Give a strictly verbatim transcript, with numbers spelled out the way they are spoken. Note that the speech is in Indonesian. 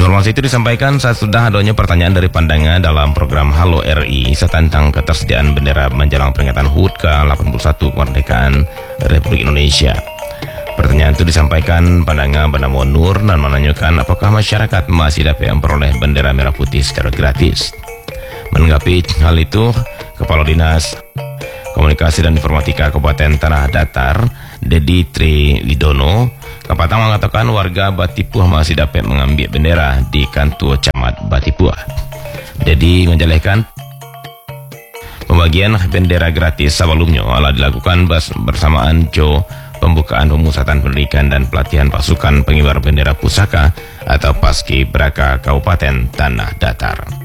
Informasi itu disampaikan saat sudah adanya pertanyaan dari Pandangan dalam program Halo R I tentang ketersediaan bendera menjelang peringatan H U T ke delapan puluh satu kemerdekaan Republik Indonesia. Pertanyaan itu disampaikan Pandangan bernama Nur dan menanyakan apakah masyarakat masih dapat memperoleh bendera merah putih secara gratis. Menanggapi hal itu, Kepala Dinas Komunikasi dan Informatika Kabupaten Tanah Datar, Dedi Tri Widono, Kapatang mengatakan warga Batipuh masih dapat mengambil bendera di kantor Camat Batipuh. Dedi menjelaskan pembagian bendera gratis sebelumnya telah dilakukan bersamaan Jo pembukaan pemusatan pendidikan dan pelatihan pasukan pengibar bendera pusaka atau Paski Braka Kabupaten Tanah Datar.